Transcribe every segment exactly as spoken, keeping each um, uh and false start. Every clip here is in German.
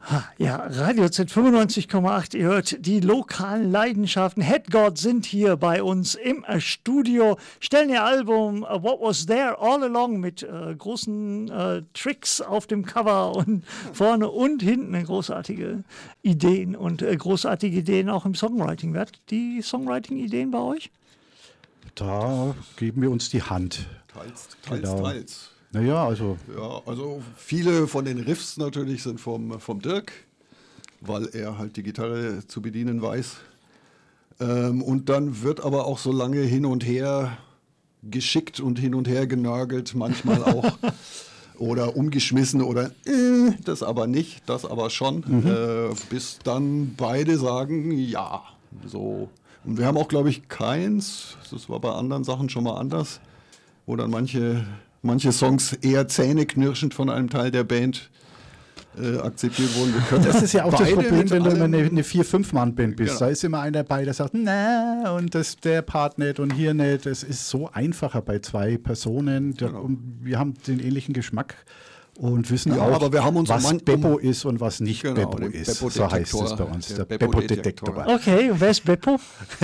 Ja, Radio Z fünfundneunzig Komma acht, ihr hört die lokalen Leidenschaften. Headgod sind hier bei uns im äh, Studio, stellen ihr Album uh, What Was There All Along mit äh, großen äh, Tricks auf dem Cover und vorne und hinten großartige Ideen und äh, großartige Ideen auch im Songwriting. Wer hat die Songwriting-Ideen bei euch? Da geben wir uns die Hand. Teils, teils, genau. teils. Naja, also. Ja, also viele von den Riffs natürlich sind vom, vom Dirk, weil er halt die Gitarre zu bedienen weiß. Ähm, und dann wird aber auch so lange hin und her geschickt und hin und her genörgelt, manchmal auch. Oder umgeschmissen oder äh, das aber nicht, das aber schon. Mhm. Äh, bis dann beide sagen, ja, so. Und wir haben auch, glaube ich, keins, das war bei anderen Sachen schon mal anders, wo dann manche... Manche Songs eher zähneknirschend von einem Teil der Band äh, akzeptiert wurden. Wir können das ist ja auch das Problem, wenn du immer eine, eine vier-fünf-Mann-Band bist. Genau. Da ist immer einer dabei, der sagt, na, und das, der Part nicht und hier nicht. Es ist so einfacher bei zwei Personen. Der, genau. Und wir haben den ähnlichen Geschmack und wissen ja, auch, aber wir haben uns was um Beppo ist und was nicht genau, Beppo ist. Beppo so heißt es bei uns, der, der Beppo-Detektor. Beppo-Detektor. Okay, und wer ist Beppo?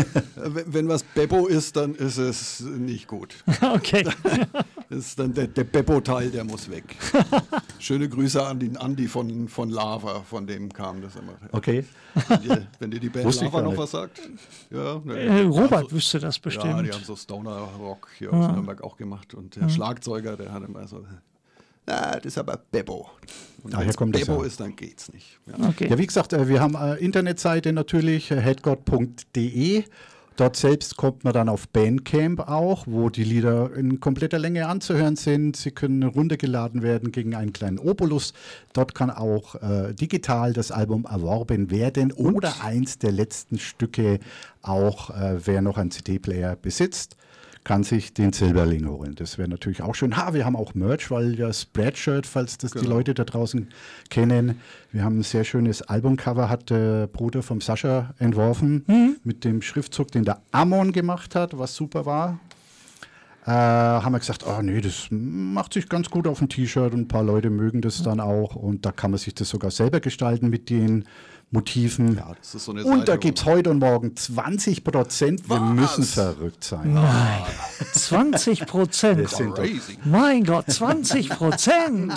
wenn, wenn was Beppo ist, dann ist es nicht gut. Okay. Das ist dann der, der Beppo-Teil, der muss weg. Schöne Grüße an den Andi von, von Lava, von dem kam das immer. Okay. Wenn dir, wenn dir die Band Wusste Lava noch nicht. was sagt. Ja, ne, äh, Robert so, wüsste das bestimmt. Ja, die haben so Stoner-Rock hier aus ja. Nürnberg auch gemacht. Und der mhm. Schlagzeuger, der hat immer so... Na, das ist aber Beppo. Und wenn es Beppo ist, dann geht's nicht. Ja. Okay. Ja, wie gesagt, wir haben eine Internetseite natürlich, headgod punkt de. Dort selbst kommt man dann auf Bandcamp auch, wo die Lieder in kompletter Länge anzuhören sind. Sie können runtergeladen werden gegen einen kleinen Obolus. Dort kann auch äh, digital das Album erworben werden oder eins der letzten Stücke auch, äh, wer noch einen C D-Player besitzt, kann sich den Silberling holen. Das wäre natürlich auch schön. Ha, wir haben auch Merch, weil ja Spreadshirt, falls das genau. die Leute da draußen kennen. Wir haben ein sehr schönes Albumcover, hat der Bruder vom Sascha entworfen, mhm. mit dem Schriftzug, den der Amon gemacht hat, was super war. Äh, haben wir gesagt, oh nee, das macht sich ganz gut auf ein T-Shirt und ein paar Leute mögen das dann auch und da kann man sich das sogar selber gestalten mit den Motiven. Ja, das ist so eine und Seite, da gibt es heute und morgen zwanzig Prozent. Wir müssen verrückt sein. Nein, zwanzig Prozent. Mein Gott, zwanzig Prozent.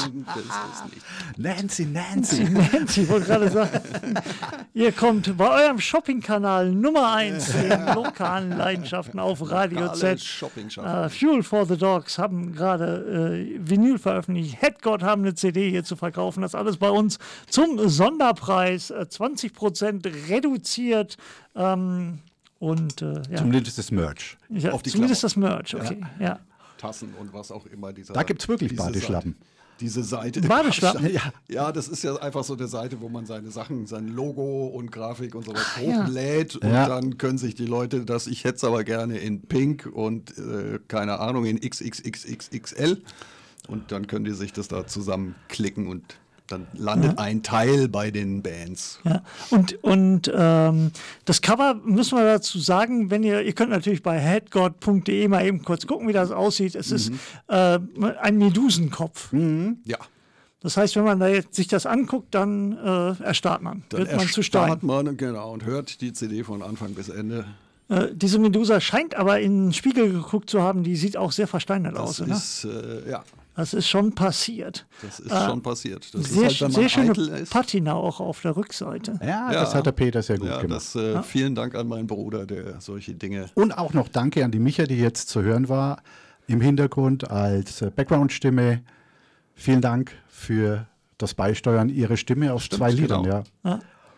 Nancy, Nancy. Nancy, ich wollte gerade sagen, ihr kommt bei eurem Shopping-Kanal Nummer eins in lokalen Leidenschaften auf Radio Z. Uh, Fuel for the Dogs haben gerade äh, Vinyl veröffentlicht. Headgod haben eine C D hier zu verkaufen. Das alles bei uns zum Sonderpreis. Äh, zwanzig Prozent reduziert. Ähm, und, äh, ja. Zumindest das Merch. Ja, Auf die zumindest das Merch, okay. Ja. Ja. Tassen und was auch immer. Dieser, da gibt es wirklich Badeschlappen. Seite, diese Seite. Badeschlappen? Ja. Ja, das ist ja einfach so eine Seite, wo man seine Sachen, sein Logo und Grafik und sowas hochlädt. Ja. Und ja. dann können sich die Leute das, ich hätte es aber gerne in Pink und äh, keine Ahnung, in X X X X X L. Und dann können die sich das da zusammenklicken und dann landet ja. ein Teil bei den Bands. Ja. Und, und ähm, das Cover, müssen wir dazu sagen, wenn ihr, ihr könnt natürlich bei headgod punkt de mal eben kurz gucken, wie das aussieht. Es mhm. ist äh, ein Medusenkopf. Mhm. Ja. Das heißt, wenn man da jetzt sich das anguckt, dann äh, erstarrt man. Dann wird man zu Stein. Erstarrt man, genau, und hört die C D von Anfang bis Ende. Äh, diese Medusa scheint aber in den Spiegel geguckt zu haben, die sieht auch sehr versteinert das aus. Ist, oder? Äh, ja. Das ist schon passiert. Das ist äh, schon passiert. Das sehr ist halt, sehr schöne Patina auch auf der Rückseite. Ja, ja, das hat der Peter sehr gut ja, gemacht. Das, äh, ja. Vielen Dank an meinen Bruder, der solche Dinge... Und auch noch danke an die Micha, die jetzt zu hören war, im Hintergrund als äh, Background-Stimme. Vielen Dank für das Beisteuern ihrer Stimme aus Stimmt, zwei Liedern. Genau. Ja. Ja.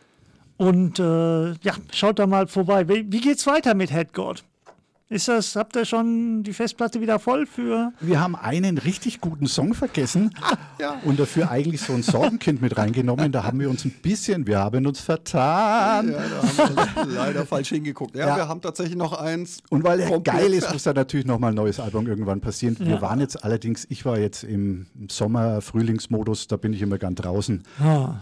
Und äh, ja, schaut da mal vorbei. Wie, wie geht's weiter mit Headgod? Ist das, habt ihr schon die Festplatte wieder voll für? Wir haben einen richtig guten Song vergessen ja. und dafür eigentlich so ein Sorgenkind mit reingenommen. Da haben wir uns ein bisschen, wir haben uns vertan. Ja, da haben wir leider falsch hingeguckt. Ja, ja, wir haben tatsächlich noch eins. Und weil er geil ist, muss da natürlich nochmal ein neues Album irgendwann passieren. Ja. Wir waren jetzt allerdings, ich war jetzt im Sommer-, Frühlingsmodus, da bin ich immer gern draußen. Ah.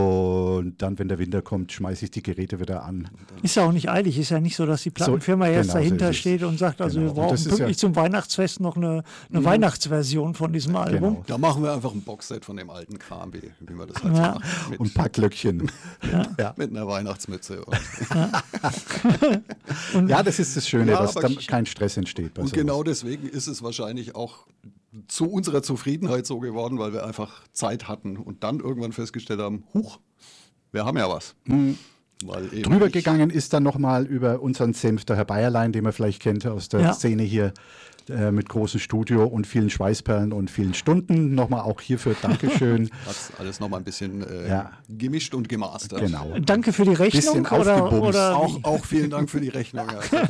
Und dann, wenn der Winter kommt, schmeiße ich die Geräte wieder an. Ist ja auch nicht eilig, ist ja nicht so, dass die Plattenfirma so, jetzt genau dahinter so steht steht und sagt, also Genau. wir brauchen pünktlich ja zum Weihnachtsfest noch eine, eine mhm. Weihnachtsversion von diesem Album. Genau. Da machen wir einfach ein Boxset von dem alten Kram, wie, wie wir das halt ja. so machen. Mit, und ein paar Glöckchen. Ja. Ja. Mit einer Weihnachtsmütze. Und ja. und ja, das ist das Schöne, ja, dass da kein Stress entsteht. Und sowas. Genau deswegen ist es wahrscheinlich auch zu unserer Zufriedenheit so geworden, weil wir einfach Zeit hatten und dann irgendwann festgestellt haben, huch, wir haben ja was. Mhm. Weil eben Drüber gegangen ist dann nochmal über unseren Senf, der Herr Bayerlein, den man vielleicht kennt aus der ja. Szene hier äh, mit großem Studio und vielen Schweißperlen und vielen Stunden. Nochmal auch hierfür Dankeschön. Das alles nochmal ein bisschen äh, ja. gemischt und gemastert. Genau. Danke für die Rechnung. Oder, oder auch, auch vielen Dank für die Rechnung.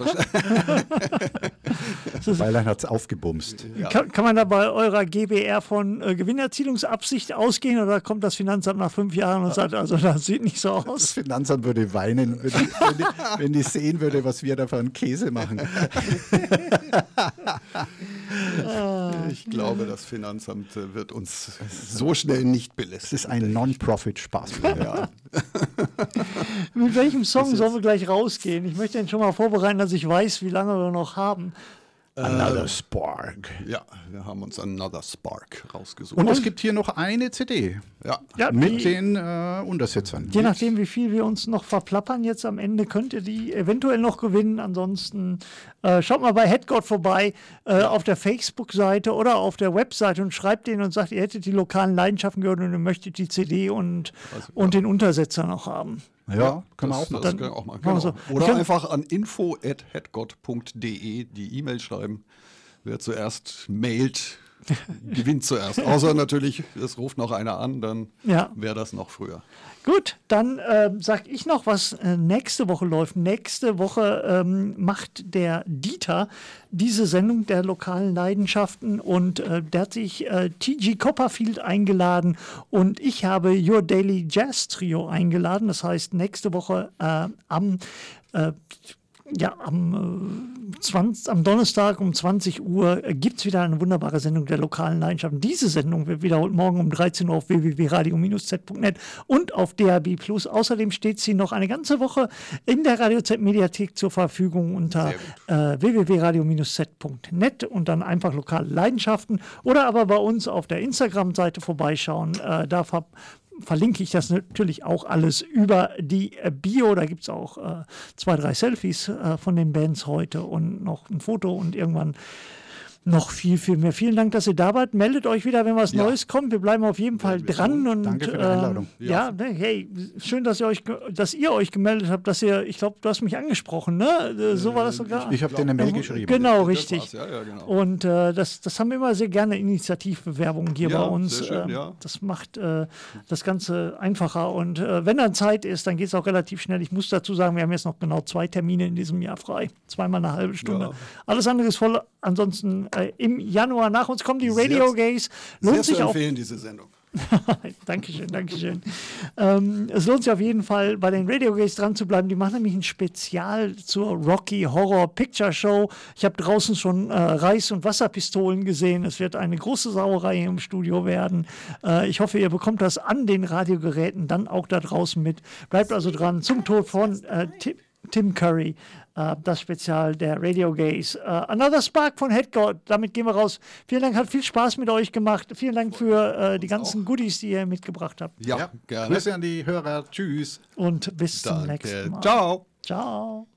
Ja, Bayerlein hat es aufgebumst. Ja. Kann, kann man da bei eurer G B R von äh, Gewinnerzielungsabsicht ausgehen oder kommt das Finanzamt nach fünf Jahren und sagt, also das sieht nicht so aus? Das Finanzamt würde weinen, wenn die, wenn, die, wenn die sehen würde, was wir da für einen Käse machen. Ich glaube, das Finanzamt wird uns so schnell nicht belästigen. Es ist ein Non-Profit-Spaß. Ja. Mit welchem Song sollen wir gleich rausgehen? Ich möchte den schon mal vorbereiten, dass ich weiß, wie lange wir noch haben. Another Spark. Ja, wir haben uns Another Spark rausgesucht. Und es gibt hier noch eine C D. Ja. Ja, mit die, den äh, Untersetzern. Je nachdem, wie viel wir uns noch verplappern jetzt am Ende, könnt ihr die eventuell noch gewinnen. Ansonsten äh, schaut mal bei Headgod vorbei äh, ja. auf der Facebook-Seite oder auf der Webseite und schreibt denen und sagt, ihr hättet die lokalen Leidenschaften gehört und ihr möchtet die C D und, also, und ja. den Untersetzer noch haben. Ja, ja, können wir auch machen. Das können wir auch machen. Genau. So. Oder kann, einfach an info at headgod punkt de die E-Mail schreiben. Wer zuerst mailt, gewinnt zuerst. Außer natürlich, es ruft noch einer an, dann ja. wäre das noch früher. Gut, dann äh, sag ich noch, was äh, nächste Woche läuft. Nächste Woche ähm, macht der Dieter diese Sendung der lokalen Leidenschaften und äh, der hat sich äh, T G Copperfield eingeladen und ich habe Your Daily Jazz Trio eingeladen. Das heißt, nächste Woche äh, am äh, Ja, am, äh, zwanzig, am Donnerstag um zwanzig Uhr äh, gibt es wieder eine wunderbare Sendung der lokalen Leidenschaften. Diese Sendung wird wiederholt morgen um dreizehn Uhr auf w w w punkt radio Bindestrich z punkt net und auf D A B Plus. Außerdem steht sie noch eine ganze Woche in der Radio Z Mediathek zur Verfügung unter äh, w w w punkt radio Bindestrich z punkt net und dann einfach lokale Leidenschaften oder aber bei uns auf der Instagram-Seite vorbeischauen. Äh, da ver verlinke ich das natürlich auch alles über die Bio. Da gibt es auch äh, zwei, drei Selfies äh, von den Bands heute und noch ein Foto und irgendwann noch viel, viel mehr. Vielen Dank, dass ihr da wart. Meldet euch wieder, wenn was ja. Neues kommt. Wir bleiben auf jeden Fall ja, dran. Und, danke für die Einladung. Äh, ja, ja ne, hey, schön, dass ihr euch, dass ihr euch gemeldet habt, dass ihr, ich glaube, du hast mich angesprochen, ne? So war das sogar. Ich, ich habe dir eine Mail geschrieben. Genau, richtig. Ja, ja, genau. Und äh, das, das haben wir immer sehr gerne, Initiativbewerbungen hier ja, bei uns. Sehr schön, äh, ja. Das macht äh, das Ganze einfacher. Und äh, wenn dann Zeit ist, dann geht es auch relativ schnell. Ich muss dazu sagen, wir haben jetzt noch genau zwei Termine in diesem Jahr frei. Zweimal eine halbe Stunde. Ja. Alles andere ist voll. Ansonsten äh, im Januar nach uns kommen die Radio Gays. Lohnt sehr sich zu auch. empfehlen, diese Sendung. Dankeschön, Dankeschön. ähm, es lohnt sich auf jeden Fall, bei den Radio Gays dran zu bleiben. Die machen nämlich ein Spezial zur Rocky Horror Picture Show. Ich habe draußen schon äh, Reis- und Wasserpistolen gesehen. Es wird eine große Sauerei im Studio werden. Äh, ich hoffe, ihr bekommt das an den Radiogeräten dann auch da draußen mit. Bleibt also dran zum Tod von äh, Tim, Tim Curry. Uh, das Spezial der Radio Gays. Uh, Another Spark von Headgod. Damit gehen wir raus. Vielen Dank, hat viel Spaß mit euch gemacht. Vielen Dank für uh, die ganzen auch. Goodies, die ihr mitgebracht habt. Ja, ja, gerne. Grüße an die Hörer. Tschüss. Und bis Danke. zum nächsten Mal. Ciao. Ciao.